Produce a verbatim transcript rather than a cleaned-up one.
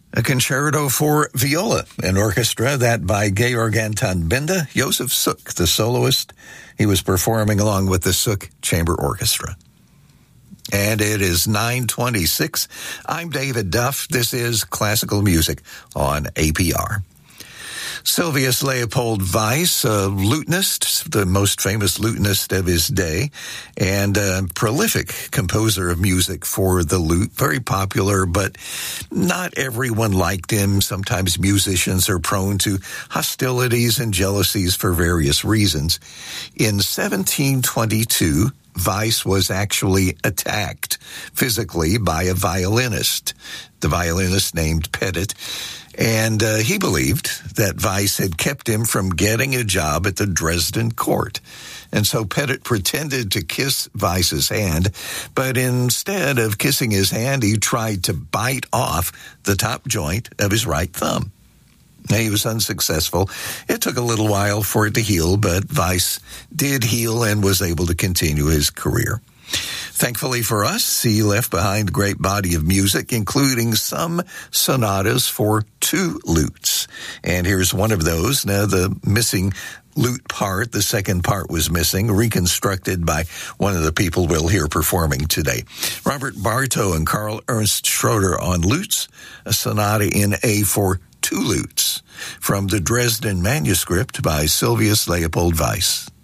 A concerto for viola and orchestra, that by Georg Anton Benda, Josef Suk, the soloist. He was performing along with the Suk Chamber Orchestra. And it is nine twenty-six. I'm David Duff. This is Classical Music on A P R. Sylvius Leopold Weiss, a lutenist, the most famous lutenist of his day, and a prolific composer of music for the lute. Very popular, but not everyone liked him. Sometimes musicians are prone to hostilities and jealousies for various reasons. In seventeen twenty-two, Weiss was actually attacked physically by a violinist, the violinist named Pettit. And uh, he believed that Weiss had kept him from getting a job at the Dresden court. And so Pettit pretended to kiss Weiss's hand, but instead of kissing his hand, he tried to bite off the top joint of his right thumb. Now, he was unsuccessful. It took a little while for it to heal, but Weiss did heal and was able to continue his career. Thankfully for us, he left behind a great body of music, including some sonatas for two lutes. And here's one of those. Now, the missing lute part, the second part was missing, reconstructed by one of the people we'll hear performing today. Robert Bartow and Carl Ernst Schroeder on lutes, a sonata in A for two lutes, from the Dresden manuscript by Sylvius Leopold Weiss.